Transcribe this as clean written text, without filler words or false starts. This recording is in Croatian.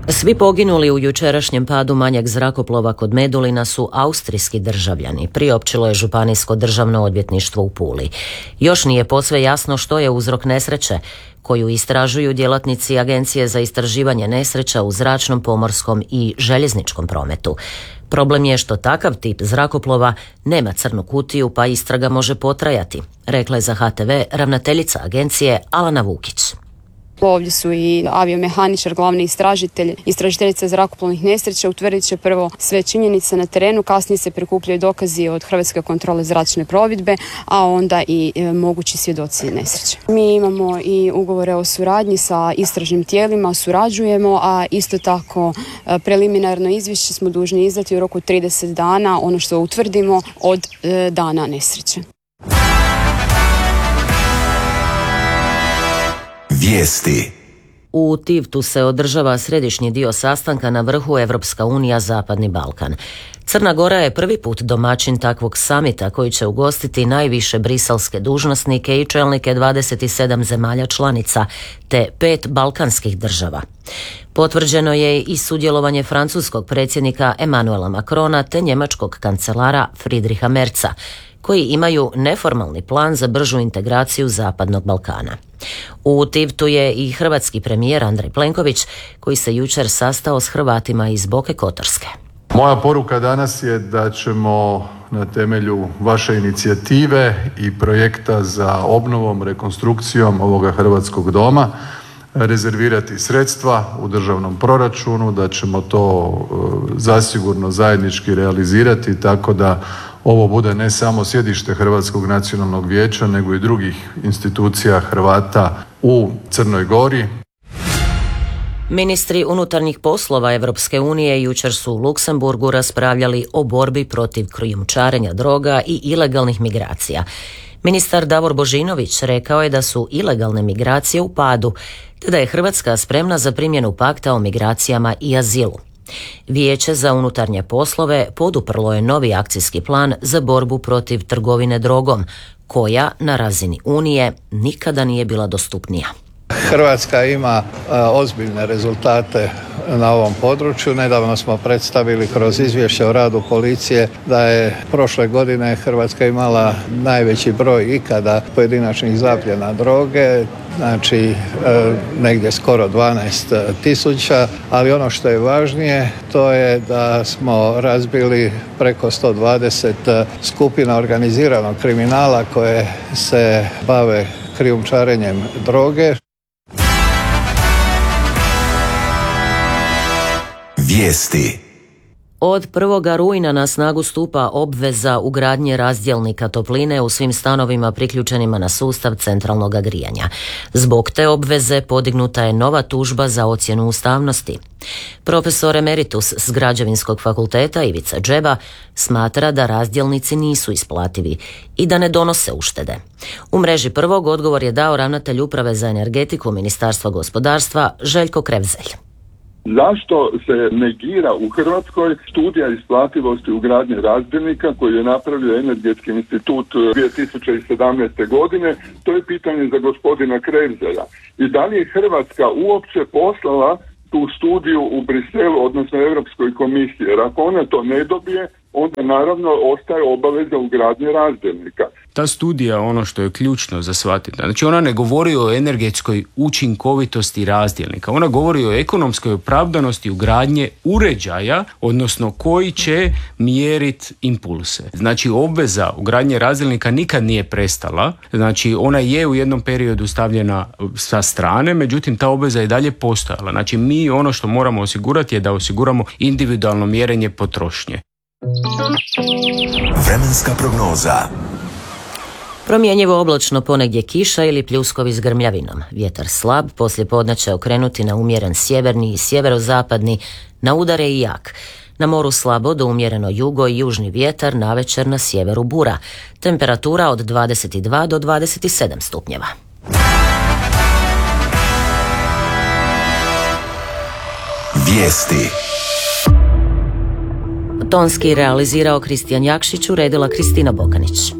Svi poginuli u jučerašnjem padu manjeg zrakoplova kod Medulina su austrijski državljani, priopćilo je Županijsko državno odvjetništvo u Puli. Još nije posve jasno što je uzrok nesreće, koju istražuju djelatnici Agencije za istraživanje nesreća u zračnom, pomorskom i željezničkom prometu. Problem je što takav tip zrakoplova nema crnu kutiju, pa istraga može potrajati, rekla je za HTV ravnateljica agencije Alana Vukić. Ovdje su i aviomehaničar, glavni istražitelj, istražiteljica zrakoplovnih nesreća. Utvrdit će prvo sve činjenice na terenu, kasnije se prikupljaju dokazi od Hrvatske kontrole zračne plovidbe, a onda i mogući svjedoci nesreće. Mi imamo i ugovore o suradnji sa istražnim tijelima, surađujemo, a isto tako preliminarno izvješće smo dužni izdati u roku 30 dana, ono što utvrdimo od dana nesreće. Vijesti. U Tivtu se održava središnji dio sastanka na vrhu Evropska unija Zapadni Balkan. Crna Gora je prvi put domaćin takvog samita koji će ugostiti najviše briselske dužnosnike i čelnike 27 zemalja članica te 5 balkanskih država. Potvrđeno je i sudjelovanje francuskog predsjednika Emmanuela Macrona te njemačkog kancelara Friedricha Merza, koji imaju neformalni plan za bržu integraciju Zapadnog Balkana. U Tivtu je i hrvatski premijer Andrej Plenković, koji se jučer sastao s Hrvatima iz Boke Kotorske. Moja poruka danas je da ćemo na temelju vaše inicijative i projekta za obnovom, rekonstrukcijom ovoga hrvatskog doma rezervirati sredstva u državnom proračunu, da ćemo to zasigurno zajednički realizirati tako da ovo bude ne samo sjedište Hrvatskog nacionalnog vijeća, nego i drugih institucija Hrvata u Crnoj Gori. Ministri unutarnjih poslova Evropske unije jučer su u Luksemburgu raspravljali o borbi protiv krijumčarenja droga i ilegalnih migracija. Ministar Davor Božinović rekao je da su ilegalne migracije u padu, te da je Hrvatska spremna za primjenu pakta o migracijama i azilu. Vijeće za unutarnje poslove poduprlo je novi akcijski plan za borbu protiv trgovine drogom, koja na razini Unije nikada nije bila dostupnija. Hrvatska ima ozbiljne rezultate na ovom području. Nedavno smo predstavili kroz izvješće o radu policije da je prošle godine Hrvatska imala najveći broj ikada pojedinačnih zapljena droge, znači negdje skoro 12.000, ali ono što je važnije to je da smo razbili preko 120 skupina organiziranog kriminala koje se bave krijumčarenjem droge. Vijesti. Od 1. rujna na snagu stupa obveza ugradnje razdjelnika topline u svim stanovima priključenima na sustav centralnog grijanja. Zbog te obveze podignuta je nova tužba za ocjenu ustavnosti. Profesor emeritus s Građevinskog fakulteta Ivica Džeba smatra da razdjelnici nisu isplativi i da ne donose uštede. U mreži Prvog odgovor je dao ravnatelj Uprave za energetiku Ministarstva gospodarstva Željko Krevzelj. Zašto se negira u Hrvatskoj studija isplativosti ugradnje razdjelnika koju je napravio Energetski institut 2017. godine? To je pitanje za gospodina Krevzelja. I da li je Hrvatska uopće poslala tu studiju u Briselu, odnosno Europskoj komisiji? Jer ako ona to ne dobije, onda naravno ostaje obaveza ugradnje razdjelnika. Ta studija, ono što je ključno za shvatiti, znači ona ne govori o energetskoj učinkovitosti razdjelnika, ona govori o ekonomskoj opravdanosti ugradnje uređaja, odnosno koji će mjeriti impulse. Znači obveza ugradnje razdjelnika nikad nije prestala, znači ona je u jednom periodu stavljena sa strane, međutim ta obveza je dalje postojala. Znači mi ono što moramo osigurati je da osiguramo individualno mjerenje potrošnje. Vremenska prognoza. Promjenjivo oblačno, ponegdje kiša ili pljuskovi s grmljavinom. Vjetar slab, poslije podne će okrenuti na umjeren sjeverni i sjeverozapadni, na udare i jak. Na moru slabo do umjereno jugo i južni vjetar, navečer na sjeveru bura. Temperatura od 22 do 27 stupnjeva. Vijesti. Tonski realizirao Kristijan Jakšić, uredila Kristina Bokanić.